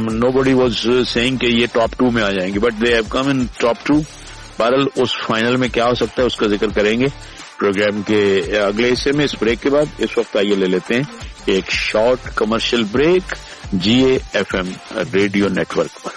nobody was saying कि ये top 2 में आ जाएंगे, but they have come in top 2. बहरहाल उस फाइनल में क्या हो सकता है उसका जिक्र करेंगे प्रोग्राम के अगले हिस्से में, इस ब्रेक के बाद. इस वक्त आइए ले लेते हैं एक short commercial break GAFM radio network पर.